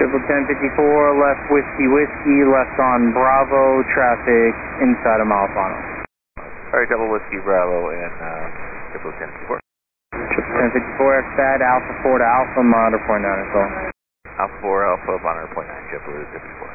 Triple 1054, left Whiskey Whiskey, left on Bravo, traffic inside of Malafano. Alright, double Whiskey Bravo and triple 1054. Triple 1054, XAD, Alpha 4 to Alpha, monitor point 9 as well. Alpha 4, Alpha, monitor point 9, JetBlue 54.